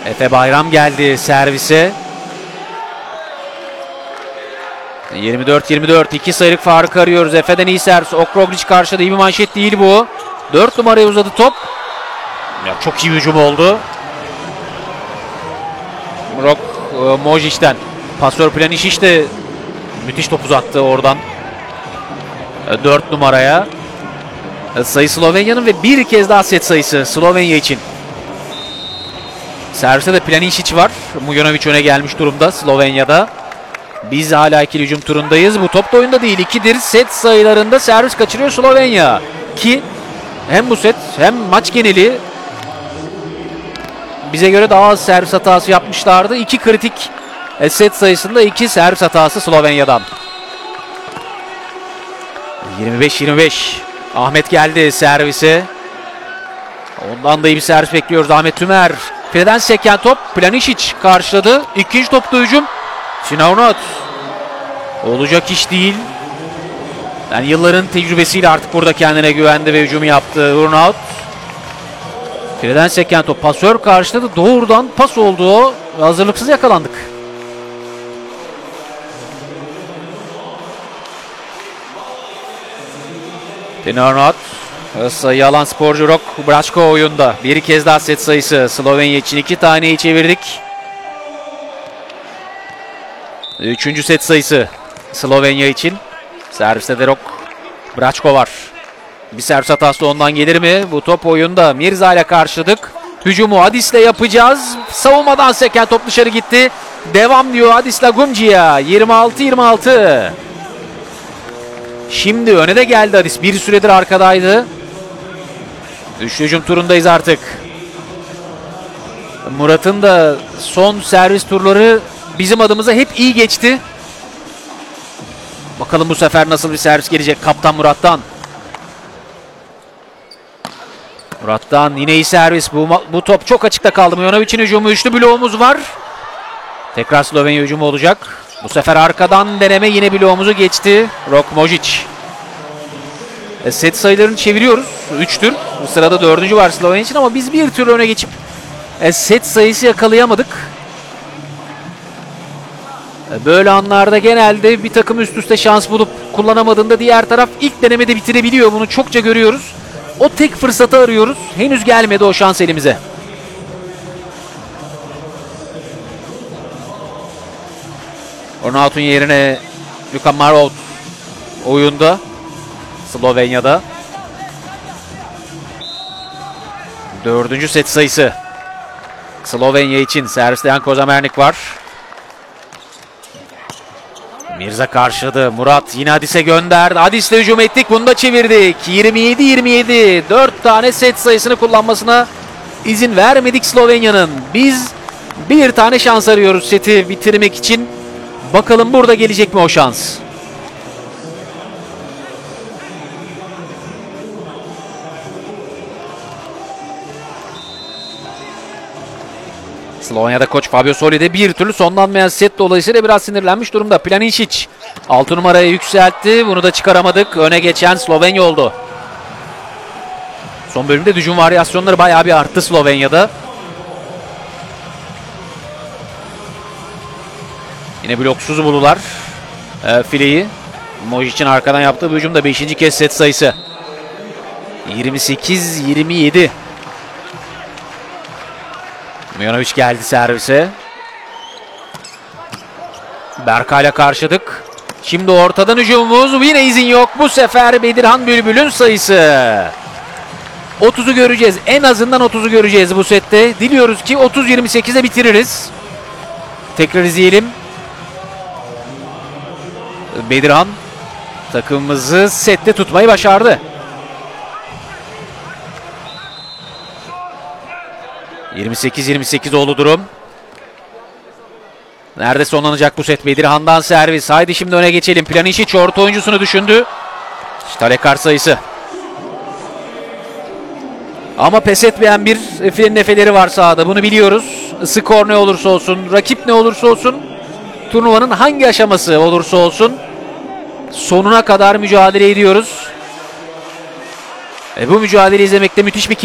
Efe Bayram geldi servise. 24-24 2 sayılık farkı arıyoruz. Efe'den iyi servis. Okroglic karşıda, iyi bir manşet değil bu. 4 numaraya uzadı top. Ya, çok iyi bir hücum oldu. Rok Mojic'ten. Pasör Planisic de müthiş top uzattı oradan. 4 numaraya. Sayı Slovenya'nın ve bir kez daha set sayısı Slovenya için. Serviste de Planisic var. Mujanovic öne gelmiş durumda Slovenya'da. Biz hala ikili hücum turundayız. Bu top da oyunda değil. 2'dir. Set sayılarında servis kaçırıyor Slovenya. Ki hem bu set hem maç geneli bize göre daha az servis hatası yapmışlardı. 2 kritik set sayısında 2 servis hatası Slovenya'dan. 25-25. Ahmet geldi servise. Ondan da iyi bir servis bekliyoruz. Ahmet Tümer. Fileden seken top. Planisic karşıladı. İkinci topta hücum. Sinaunat. Olacak iş değil. Yani yılların tecrübesiyle artık burada kendine güvendi ve hücumu yaptı. Urnaut. Fileden seken top. Pasör karşıladı. Doğrudan pas oldu o. Hazırlıksız yakalandık. Urnaut. Sayı alan sporcu Rok Braçko oyunda. Bir kez daha set sayısı Slovenya için 2 taneyi çevirdik. 3. set sayısı Slovenya için. Serviste de Rok Braçko var. Bir servis hatası ondan gelir mi? Bu top oyunda. Mirza ile karşıladık. Hücumu Adis'le yapacağız. Savunmadan seken top dışarı gitti. Devam diyor Adis Lagumci'ye. 26-26. Şimdi öne de geldi Adis. Bir süredir arkadaydı. Üçlü hücum turundayız artık. Murat'ın da son servis turları bizim adımıza hep iyi geçti. Bakalım bu sefer nasıl bir servis gelecek Kaptan Murat'tan. Murat'tan yine iyi servis. Bu top çok açıkta kaldı. Mujanovic'in hücumu, üçlü bloğumuz var. Tekrar Slovenya hücumu olacak. Bu sefer arkadan deneme, yine bloğumuzu geçti. Rok Mojic. Set sayılarını çeviriyoruz. 3'tür. Bu sırada 4. var Slovenya için ama biz bir tür öne geçip set sayısı yakalayamadık. Böyle anlarda genelde bir takım üst üste şans bulup kullanamadığında diğer taraf ilk denemede bitirebiliyor. Bunu çokça görüyoruz. O tek fırsatı arıyoruz. Henüz gelmedi o şans elimize. Ornaut'un yerine Luka Marot oyunda Slovenya'da. 4. set sayısı Slovenya için. Serviste Jan Kozamernik var. Mirza karşıladı. Murat yine Adis'e gönderdi. Adis'le hücum ettik. Bunu da çevirdik. 27-27. 4 tane set sayısını kullanmasına izin vermedik Slovenya'nın. Biz bir tane şans arıyoruz seti bitirmek için. Bakalım burada gelecek mi o şans? Slovenya'da koç Fabio Soli'de bir türlü sonlanmayan set dolayısıyla biraz sinirlenmiş durumda. Planisic 6 numaraya yükseltti. Bunu da çıkaramadık. Öne geçen Slovenya oldu. Son bölümde hücum varyasyonları bayağı bir arttı Slovenya'da. Yine bloksuz buldular fileyi. Mojic'in arkadan yaptığı bir hücumda 5. kez set sayısı. 28-27. Mujanovic geldi servise. Berkay'la karşıladık. Şimdi ortadan hücumumuz. Yine izin yok. Bu sefer Bedirhan Bülbül'ün sayısı. 30'u göreceğiz. En azından 30'u göreceğiz bu sette. Diliyoruz ki 30-28'e bitiririz. Tekrar izleyelim. Bedirhan takımımızı sette tutmayı başardı. 28-28 oldu durum. Nerede sonlanacak bu set? Bedirhan'dan servis. Haydi şimdi öne geçelim. Planisic orta oyuncusunu düşündü. Stalekar sayısı. Ama pes etmeyen bir Efe'nin Efe'leri var sahada. Bunu biliyoruz. Skor ne olursa olsun, rakip ne olursa olsun, turnuvanın hangi aşaması olursa olsun sonuna kadar mücadele ediyoruz. Bu mücadele izlemekte müthiş bir